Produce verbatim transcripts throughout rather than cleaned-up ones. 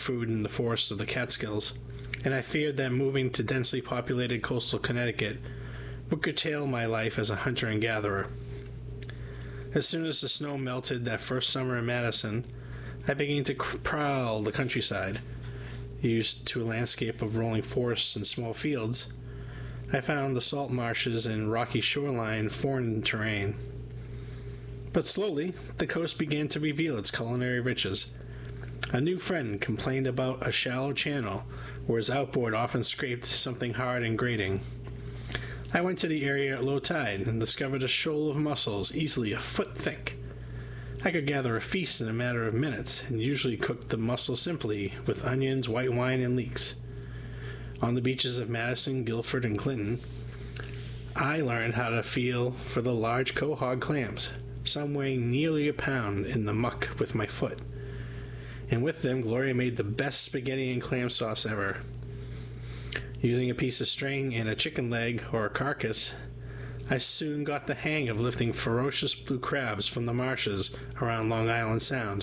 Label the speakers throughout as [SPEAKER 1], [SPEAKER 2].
[SPEAKER 1] food in the forests of the Catskills, and I feared that moving to densely populated coastal Connecticut would curtail my life as a hunter and gatherer. As soon as the snow melted that first summer in Madison, I began to prowl the countryside. Used to a landscape of rolling forests and small fields, I found the salt marshes and rocky shoreline foreign terrain. But slowly, the coast began to reveal its culinary riches. A new friend complained about a shallow channel where his outboard often scraped something hard and grating. I went to the area at low tide and discovered a shoal of mussels easily a foot thick. I could gather a feast in a matter of minutes and usually cooked the mussel simply with onions, white wine, and leeks. On the beaches of Madison, Guilford, and Clinton, I learned how to feel for the large quahog clams, some weighing nearly a pound, in the muck with my foot. And with them, Gloria made the best spaghetti and clam sauce ever. Using a piece of string and a chicken leg or a carcass, I soon got the hang of lifting ferocious blue crabs from the marshes around Long Island Sound.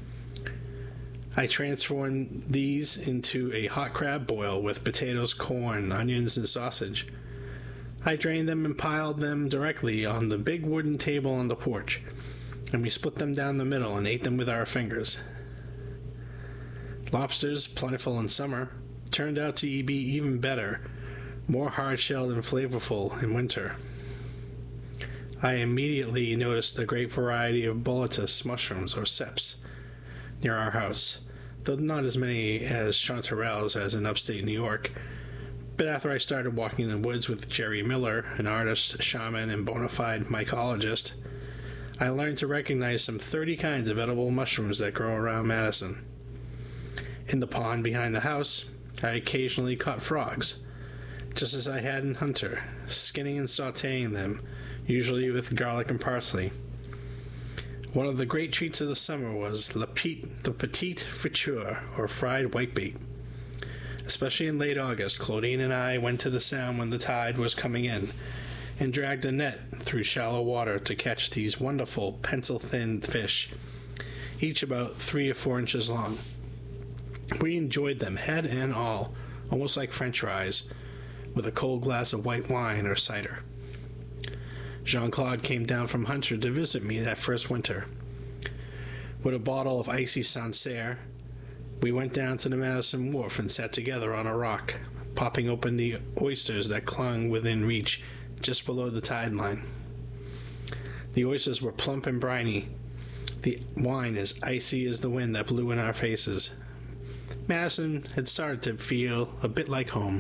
[SPEAKER 1] I transformed these into a hot crab boil with potatoes, corn, onions, and sausage. I drained them and piled them directly on the big wooden table on the porch, and we split them down the middle and ate them with our fingers. Lobsters, plentiful in summer, turned out to be even better, more hard-shelled and flavorful in winter. I immediately noticed a great variety of boletus mushrooms, or seps, near our house, though not as many as chanterelles as in upstate New York. But after I started walking in the woods with Jerry Miller, an artist, shaman, and bona fide mycologist, I learned to recognize some thirty kinds of edible mushrooms that grow around Madison. In the pond behind the house, I occasionally caught frogs, just as I had in Hunter, skinning and sautéing them, usually with garlic and parsley. One of the great treats of the summer was la pete, the petite friture, or fried whitebait. Especially in late August, Claudine and I went to the sound when the tide was coming in, and dragged a net through shallow water to catch these wonderful pencil-thin fish, each about three or four inches long. We enjoyed them, head and all, almost like French fries, with a cold glass of white wine or cider. Jean-Claude came down from Hunter to visit me that first winter. With a bottle of icy Sancerre, we went down to the Madison Wharf and sat together on a rock, popping open the oysters that clung within reach just below the tide line. The oysters were plump and briny, the wine as icy as the wind that blew in our faces. Madison had started to feel a bit like home.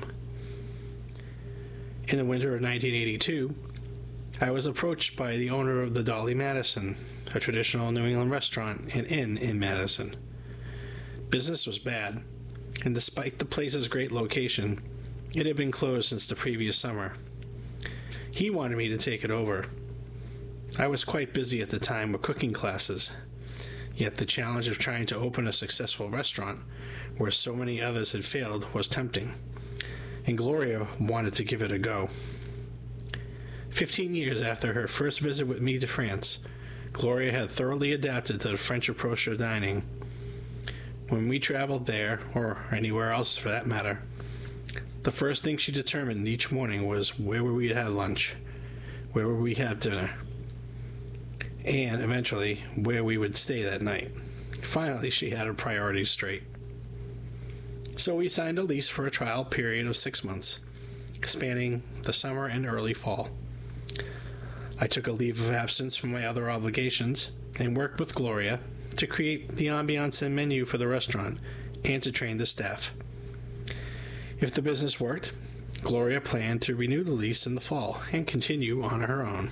[SPEAKER 1] In the winter of nineteen eighty-two, I was approached by the owner of the Dolly Madison, a traditional New England restaurant and inn in Madison. Business was bad, and despite the place's great location, it had been closed since the previous summer. He wanted me to take it over. I was quite busy at the time with cooking classes, yet the challenge of trying to open a successful restaurant where so many others had failed was tempting, and Gloria wanted to give it a go. Fifteen years after her first visit with me to France, Gloria had thoroughly adapted to the French approach to dining. When we traveled there, or anywhere else for that matter, the first thing she determined each morning was where would we have lunch, where would we have dinner, and eventually where we would stay that night. Finally, she had her priorities straight. So we signed a lease for a trial period of six months, spanning the summer and early fall. I took a leave of absence from my other obligations and worked with Gloria to create the ambiance and menu for the restaurant and to train the staff. If the business worked, Gloria planned to renew the lease in the fall and continue on her own.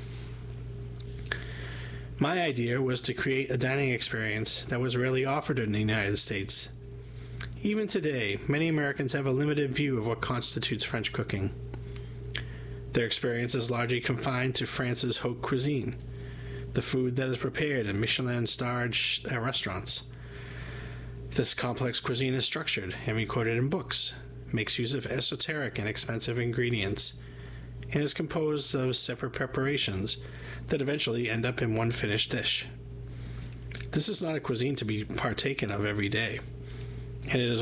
[SPEAKER 1] My idea was to create a dining experience that was rarely offered in the United States. Even today, many Americans have a limited view of what constitutes French cooking. Their experience is largely confined to France's haute cuisine, the food that is prepared in Michelin-starred restaurants. This complex cuisine is structured and recorded in books, makes use of esoteric and expensive ingredients, and is composed of separate preparations that eventually end up in one finished dish. This is not a cuisine to be partaken of every day, and it is